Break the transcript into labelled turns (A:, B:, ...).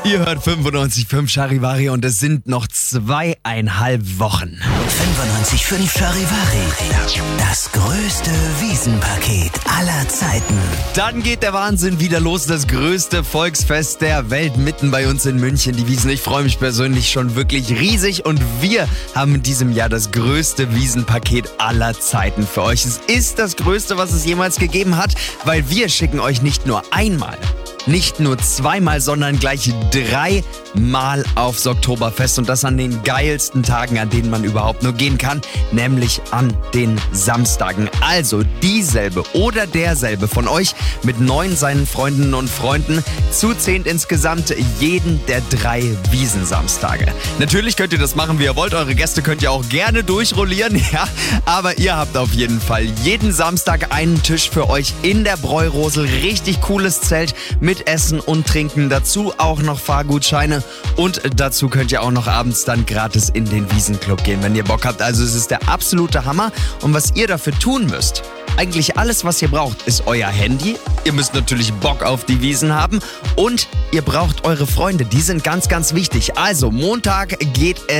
A: Ihr hört 95.5 Charivari und es sind noch 2,5 Wochen.
B: 95.5 Charivari, das größte Wiesenpaket aller Zeiten.
A: Dann geht der Wahnsinn wieder los. Das größte Volksfest der Welt mitten bei uns in München, die Wiesn. Ich freue mich persönlich schon wirklich riesig und wir haben in diesem Jahr das größte Wiesenpaket aller Zeiten für euch. Es ist das größte, was es jemals gegeben hat, weil wir schicken euch nicht nur einmal, nicht nur zweimal, sondern gleich 3-mal aufs Oktoberfest und das an den geilsten Tagen, an denen man überhaupt nur gehen kann, nämlich an den Samstagen. Also dieselbe oder derselbe von euch mit 9 seinen Freundinnen und Freunden zuzählt insgesamt jeden der 3 Wiesensamstage. Natürlich könnt ihr das machen, wie ihr wollt. Eure Gäste könnt ihr auch gerne durchrollieren, ja. Aber ihr habt auf jeden Fall jeden Samstag einen Tisch für euch in der Bräurosel. Richtig cooles Zelt mit Essen und Trinken. Dazu auch noch Fahrgutscheine und dazu könnt ihr auch noch abends dann gratis in den Wiesenclub gehen, wenn ihr Bock habt. Also es ist der absolute Hammer und was ihr dafür tun müsst, eigentlich alles, was ihr braucht, ist euer Handy. Ihr müsst natürlich Bock auf die Wiesn haben und ihr braucht eure Freunde. Die sind ganz, ganz wichtig. Also Montag geht es